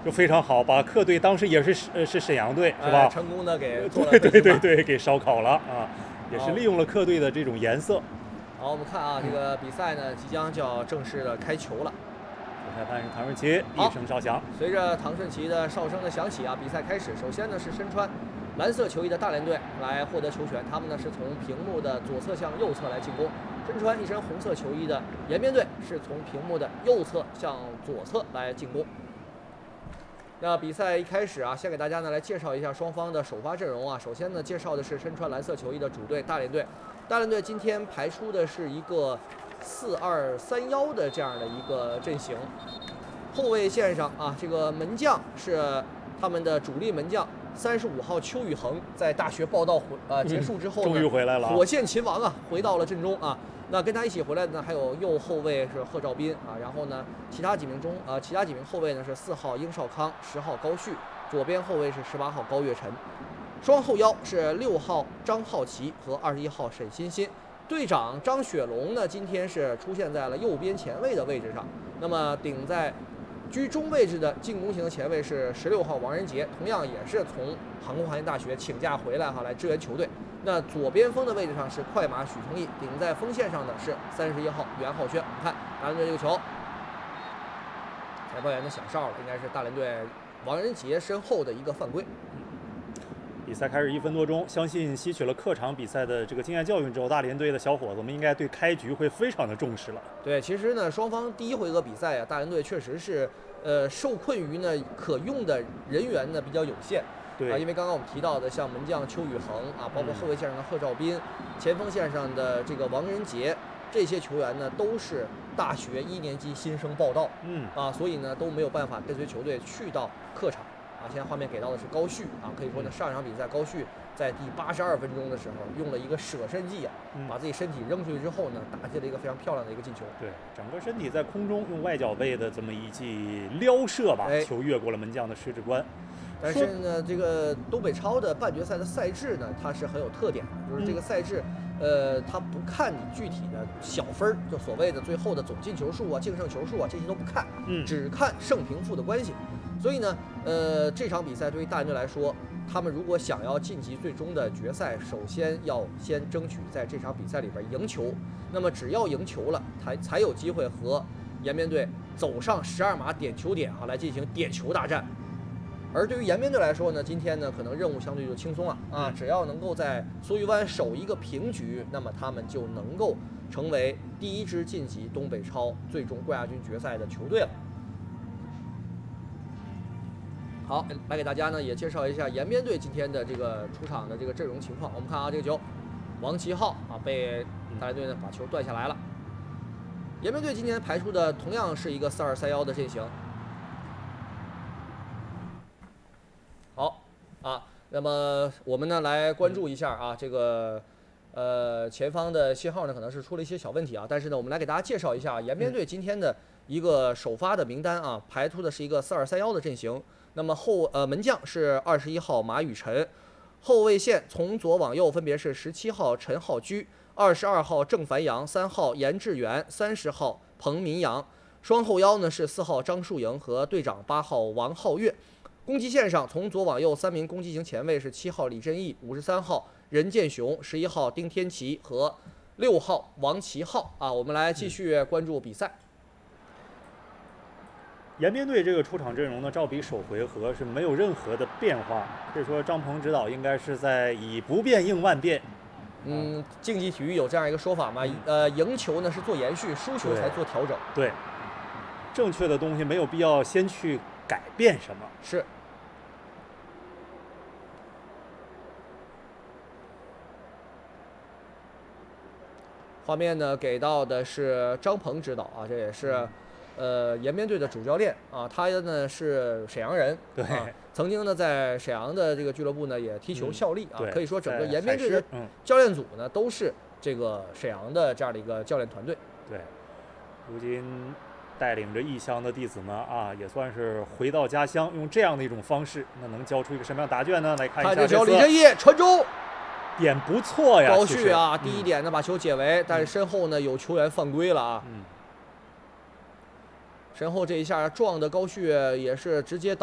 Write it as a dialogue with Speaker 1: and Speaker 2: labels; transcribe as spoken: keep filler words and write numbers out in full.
Speaker 1: 就非常好，把客队当时也是呃是沈阳队是吧？
Speaker 2: 哎、成功的给做了
Speaker 1: 对对对对，给烧烤了啊，也是利用了客队的这种颜色。
Speaker 2: 好，我们看啊，这个比赛呢即将就要正式的开球了。
Speaker 1: 裁判是唐顺奇，一声哨响。
Speaker 2: 随着唐顺奇的哨声的响起啊，比赛开始。首先呢是身穿蓝色球衣的大连队来获得球权，他们呢是从屏幕的左侧向右侧来进攻。身穿一身红色球衣的延边队是从屏幕的右侧向左侧来进攻。那比赛一开始啊，先给大家呢来介绍一下双方的首发阵容啊。首先呢，介绍的是身穿蓝色球衣的主队大连队。大连队今天排出的是一个四二三一的这样的一个阵型。后卫线上啊，这个门将是他们的主力门将三十五号邱宇恒，在大学报道呃结束之后呢，
Speaker 1: 终于回来了，
Speaker 2: 火线秦王啊，回到了阵中啊。那跟他一起回来的呢，还有右后卫是贺兆斌啊，然后呢，其他几名中呃其他几名后卫呢是四号殷少康、十号高旭，左边后卫是十八号高岳晨，双后腰是六号张浩奇和二十一号沈欣欣。队长张雪龙呢，今天是出现在了右边前卫的位置上，那么顶在居中位置的进攻型的前卫是十六号王仁杰，同样也是从航空航天大学请假回来哈来支援球队。那左边锋的位置上是快马许成义，顶在锋线上的是三十一号袁浩轩。我们看大连队这个球，裁判员都响哨了，应该是大连队王仁杰身后的一个犯规。
Speaker 1: 比赛开始一分多钟，相信吸取了客场比赛的这个经验教训之后，大连队的小伙子们应该对开局会非常的重视了。
Speaker 2: 对，其实呢，双方第一回合比赛啊，大连队确实是呃受困于呢可用的人员呢比较有限。
Speaker 1: 对
Speaker 2: 啊，因为刚刚我们提到的像门将邱宇恒啊，包括后卫线上的贺兆斌，嗯、前锋线上的这个王仁杰，这些球员呢都是大学一年级新生报到，
Speaker 1: 嗯
Speaker 2: 啊，所以呢都没有办法跟随球队去到客场。啊，现在画面给到的是高旭啊，可以说呢，上一场比赛高旭在第八十二分钟的时候用了一个舍身技啊，
Speaker 1: 嗯、
Speaker 2: 把自己身体扔出去之后呢，打进了一个非常漂亮的一个进球。
Speaker 1: 对，整个身体在空中用外脚背的这么一记撩射吧，
Speaker 2: 哎、
Speaker 1: 球越过了门将的十指关。
Speaker 2: 但是呢，这个东北超的半决赛的赛制呢，它是很有特点的，就是这个赛制，嗯、呃，它不看你具体的小分儿，就所谓的最后的总进球数啊、净胜球数啊，这些都不看，
Speaker 1: 嗯，
Speaker 2: 只看胜平负的关系。所以呢，呃，这场比赛对于大连队来说，他们如果想要晋级最终的决赛，首先要先争取在这场比赛里边赢球。那么只要赢球了，才才有机会和延边队走上十二码点球点啊，来进行点球大战。而对于延边队来说呢，今天呢可能任务相对就轻松了啊，只要能够在苏玉湾守一个平局，那么他们就能够成为第一支晋级东北超最终冠亚军决赛的球队了。好，来给大家呢也介绍一下延边队今天的这个出场的这个阵容情况。我们看啊，这个球，王旗浩啊被大连队呢把球断下来了。延边队今天排出的同样是一个四二三一的阵型。好啊，那么我们呢来关注一下啊，这个呃前方的信号呢可能是出了一些小问题啊，但是呢我们来给大家介绍一下延边队今天的一个首发的名单啊，排出的是一个四二三一的阵型。那么后呃门将是二十一号马雨辰，后卫线从左往右分别是十七号陈浩居、二十二号郑凡阳、三号严志远、三十号彭民阳。双后腰呢是四号张树营和队长八号王浩月。攻击线上从左往右三名攻击型前卫是七号李振义、五十三号任建雄、十一号丁天琪和六号王旗浩啊。我们来继续关注比赛。
Speaker 1: 延边队这个出场阵容呢，照比首回合是没有任何的变化，可以说张鹏指导应该是在以不变应万变。
Speaker 2: 嗯，竞技体育有这样一个说法嘛，呃，赢球呢是做延续，输球才做调整。
Speaker 1: 对，正确的东西没有必要先去改变什么。
Speaker 2: 是。画面呢给到的是张鹏指导啊，这也是。呃，延边队的主教练啊，他呢是沈阳人，
Speaker 1: 对，
Speaker 2: 啊、曾经呢在沈阳的这个俱乐部呢也踢球效力啊，
Speaker 1: 嗯、
Speaker 2: 可以说整个延边队的教练组呢、嗯、都是这个沈阳的这样的一个教练团队。
Speaker 1: 对，如今带领着异乡的弟子们啊，也算是回到家乡，用这样的一种方式，那能交出一个什么样答卷呢？来看一下
Speaker 2: 这球，李振义传中，
Speaker 1: 点不错呀，
Speaker 2: 高旭啊，第一
Speaker 1: 嗯、
Speaker 2: 点呢把球解围，但是身后呢有球员犯规了啊。
Speaker 1: 嗯。
Speaker 2: 身后这一下撞的高旭也是直接倒。